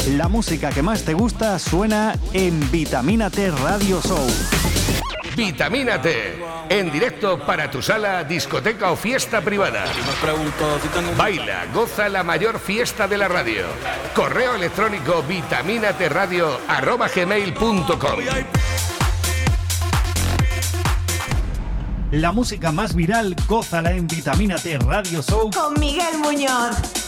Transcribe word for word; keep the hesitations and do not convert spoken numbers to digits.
La música que más te gusta suena en Vitamina T Radio Show. Vitamina T, en directo para tu sala, discoteca o fiesta privada. Baila, goza la mayor fiesta de la radio. Correo electrónico vitaminatradio arroba gmail punto com. La música más viral, gózala en Vitamina T Radio Show con Miguel Muñoz.